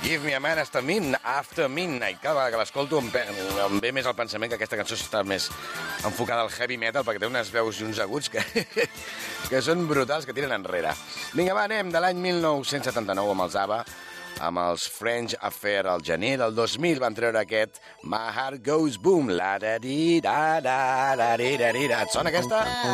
Give me a man after midnight. Cada vegada que l'escolto em ve més el pensament que aquesta cançó està més enfocada al heavy metal, perquè té unes veus i uns aguts que són brutals, que tiren enrere. Vinga, va, anem de l'any 1979 amb els ABBA, amb els French Affair al gener del 2000 van treure aquest My Heart Goes Boom. La da di da da da di da di da. Et sona aquesta?